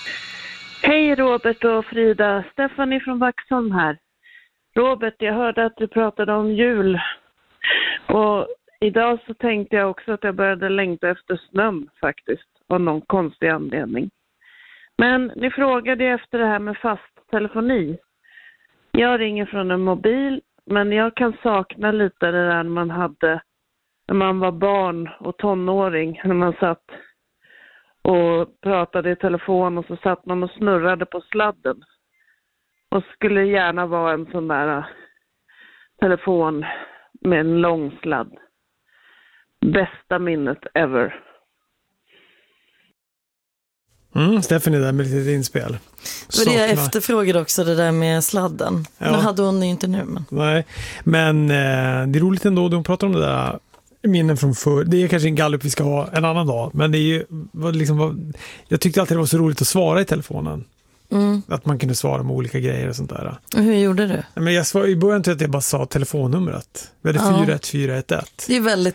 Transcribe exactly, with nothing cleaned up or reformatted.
Hej Robert och Frida, Stephanie från Vaxholm här. Robert, jag hörde att du pratade om jul. Och idag så tänkte jag också att jag började längta efter snön faktiskt. Av någon konstig anledning. Men ni frågade efter det här med fast telefoni. Jag ringer från en mobil, men jag kan sakna lite det där man hade när man var barn och tonåring. När man satt och pratade i telefon och så satt man och snurrade på sladden. Och skulle gärna vara en sån där telefon med en lång sladd. Bästa minnet ever. Mm, Stephanie där med lite inspel. Och det jag efterfrågade också, det där med sladden. Ja. Men hade hon inte nu. Men. Nej, men eh, det är roligt ändå. De pratar om det där minnen från förr. Det är kanske en gallup vi ska ha en annan dag. Men det är ju liksom, jag tyckte alltid det var så roligt att svara i telefonen. Mm. Att man kunde svara med olika grejer och sånt där. Och hur gjorde du? Men jag svar, i början till att jag bara sa telefonnumret. Vi hade ja. fyra ett fyra ett ett. Det är väldigt